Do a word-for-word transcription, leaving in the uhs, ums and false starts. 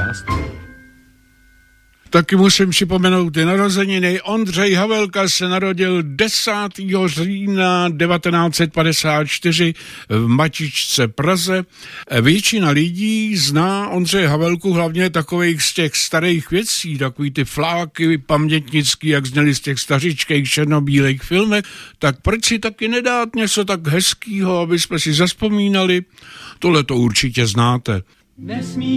část. Taky musím připomenout ty narozeniny. Ondřej Havelka se narodil desátého října devatenáct set padesát čtyři v Matičce Praze. Většina lidí zná Ondřeje Havelku hlavně takových z těch starých věcí, takový ty fláky pamětnický, jak zněli z těch stařičkých černobílých filmech. Tak proč si taky nedát něco tak hezkýho, aby jsme si zazpomínali? Tohle to určitě znáte. Nesmí